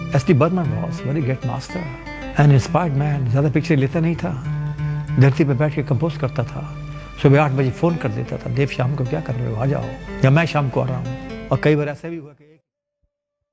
S T Burman was very great master and inspired man. ज़्यादा picture लेता नहीं था, धरती पे बैठ के कंपोज करता था। सुबह 8 बजे फ़ोन कर देता था, देव शाम को क्या कर रहे हो, आ जाओ, या मैं शाम को आ रहा हूँ। और कई बार ऐसा भी हुआ कि